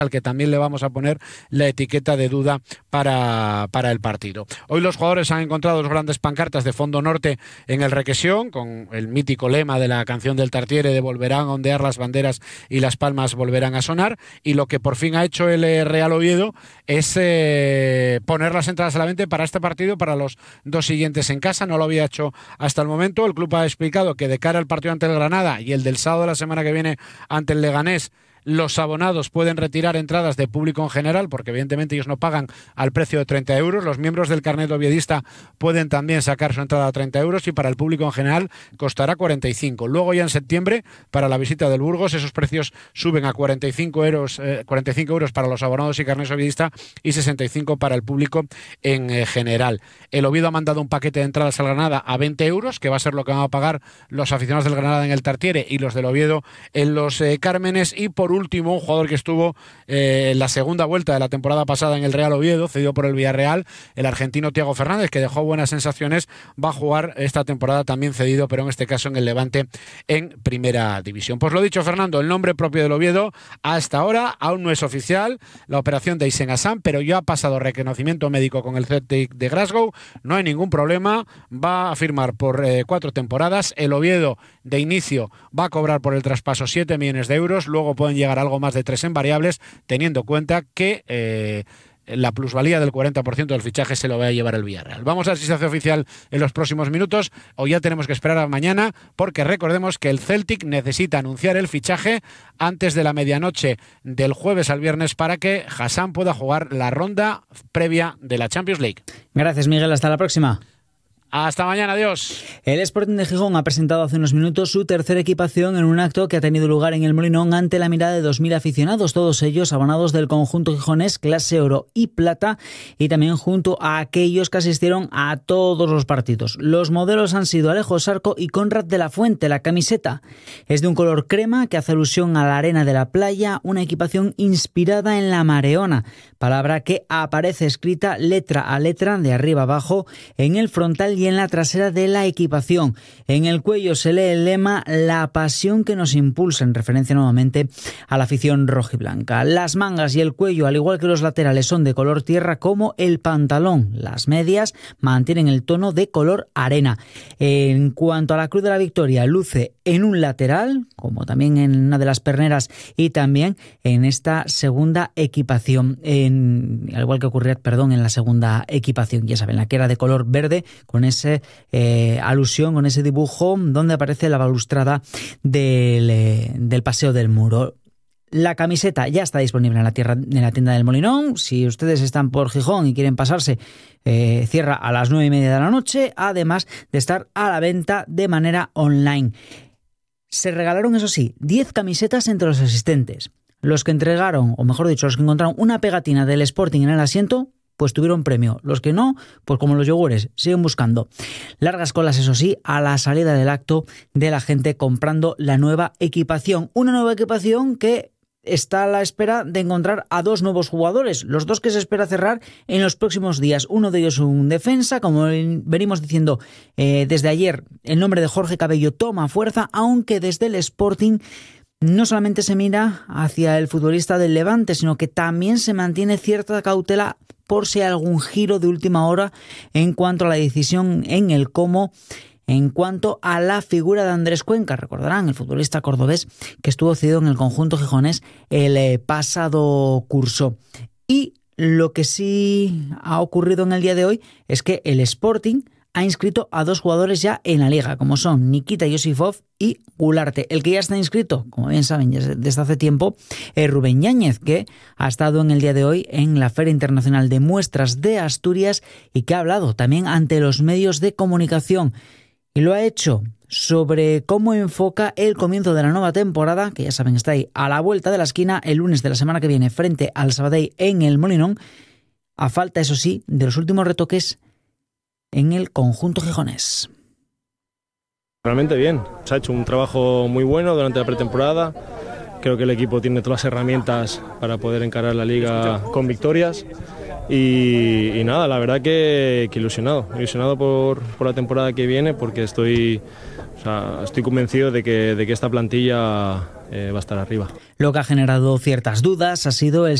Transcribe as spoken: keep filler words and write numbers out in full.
al que también le vamos a poner la etiqueta de duda para, para el partido. Hoy los jugadores han encontrado dos grandes pancartas de fondo norte en el Requesión, con el mítico lema de la canción del Tartiere de volverán a ondear las banderas y las palmas volverán a sonar, y lo que por fin ha hecho el Real Oviedo es eh, poner las entradas a la venta para este partido, para los dos siguientes en casa. No lo había hecho hasta el momento. El club ha explicado que de cara al partido ante el Granada y el del sábado de la semana que viene ante el Leganés, los abonados pueden retirar entradas de público en general, porque evidentemente ellos no pagan al precio de treinta euros. Los miembros del carnet oviedista pueden también sacar su entrada a treinta euros y para el público en general costará cuarenta y cinco. Luego ya en septiembre, para la visita del Burgos, esos precios suben a cuarenta y cinco euros, eh, cuarenta y cinco euros para los abonados y carnet oviedista y sesenta y cinco para el público en eh, general. El Oviedo ha mandado un paquete de entradas al Granada a veinte euros, que va a ser lo que van a pagar los aficionados del Granada en el Tartiere y los del Oviedo en los eh, Cármenes. Y por último, un jugador que estuvo eh, en la segunda vuelta de la temporada pasada en el Real Oviedo, cedido por el Villarreal, el argentino Thiago Fernández, que dejó buenas sensaciones, va a jugar esta temporada también cedido, pero en este caso en el Levante en Primera División. Pues lo dicho, Fernando, el nombre propio del Oviedo hasta ahora aún no es oficial, la operación de Isen Hassan, pero ya ha pasado reconocimiento médico con el Celtic de Glasgow, no hay ningún problema, va a firmar por eh, cuatro temporadas. El Oviedo de inicio va a cobrar por el traspaso siete millones de euros, luego pueden llegar a algo más de tres en variables, teniendo en cuenta que eh, la plusvalía del cuarenta por ciento del fichaje se lo va a llevar el Villarreal. Vamos a ver si se hace oficial en los próximos minutos o ya tenemos que esperar a mañana, porque recordemos que el Celtic necesita anunciar el fichaje antes de la medianoche del jueves al viernes para que Hassan pueda jugar la ronda previa de la Champions League. Gracias, Miguel. Hasta la próxima. Hasta mañana, adiós. El Sporting de Gijón ha presentado hace unos minutos su tercera equipación en un acto que ha tenido lugar en el Molinón ante la mirada de dos mil aficionados, todos ellos abonados del conjunto gijonés clase oro y plata, y también junto a aquellos que asistieron a todos los partidos. Los modelos han sido Alejo Sarco y Conrad de la Fuente. La camiseta es de un color crema que hace alusión a la arena de la playa, una equipación inspirada en la mareona, palabra que aparece escrita letra a letra de arriba abajo en el frontal y en la trasera de la equipación. En el cuello se lee el lema "La pasión que nos impulsa", en referencia nuevamente a la afición rojiblanca. Las mangas y el cuello, al igual que los laterales, son de color tierra, como el pantalón. Las medias mantienen el tono de color arena. En cuanto a la Cruz de la Victoria, luce en un lateral, como también en una de las perneras y también en esta segunda equipación, en, al igual que ocurría, perdón, en la segunda equipación, ya saben, la que era de color verde, con esa eh, alusión, con ese dibujo donde aparece la balustrada del, eh, del Paseo del Muro. La camiseta ya está disponible en la, tierra, en la tienda del Molinón. Si ustedes están por Gijón y quieren pasarse, eh, cierra a las nueve y media de la noche, además de estar a la venta de manera online. Se regalaron, eso sí, diez camisetas entre los asistentes. Los que entregaron, o mejor dicho, los que encontraron una pegatina del Sporting en el asiento, pues tuvieron premio. Los que no, pues como los yogures, siguen buscando. Largas colas, eso sí, a la salida del acto de la gente comprando la nueva equipación. Una nueva equipación que está a la espera de encontrar a dos nuevos jugadores, los dos que se espera cerrar en los próximos días. Uno de ellos un defensa, como venimos diciendo eh, desde ayer, el nombre de Jorge Cabello toma fuerza, aunque desde el Sporting no solamente se mira hacia el futbolista del Levante, sino que también se mantiene cierta cautela por si hay algún giro de última hora en cuanto a la decisión en el cómo, en cuanto a la figura de Andrés Cuenca. Recordarán, el futbolista cordobés que estuvo cedido en el conjunto gijonés el eh, pasado curso. Y lo que sí ha ocurrido en el día de hoy es que el Sporting ha inscrito a dos jugadores ya en la liga, como son Nikita Yosifov y Gularte. El que ya está inscrito, como bien saben, ya desde hace tiempo, es Rubén Yáñez, que ha estado en el día de hoy en la Feria Internacional de Muestras de Asturias y que ha hablado también ante los medios de comunicación. Y lo ha hecho sobre cómo enfoca el comienzo de la nueva temporada, que ya saben está ahí a la vuelta de la esquina, el lunes de la semana que viene frente al Sabadell en el Molinón, a falta, eso sí, de los últimos retoques en el conjunto gijonés. Realmente bien, se ha hecho un trabajo muy bueno durante la pretemporada. Creo que el equipo tiene todas las herramientas para poder encarar la liga con victorias y, y nada, la verdad que, que ilusionado, ilusionado por, por la temporada que viene, porque estoy, o sea, estoy convencido de que, de que esta plantilla eh, va a estar arriba. Lo que ha generado ciertas dudas ha sido el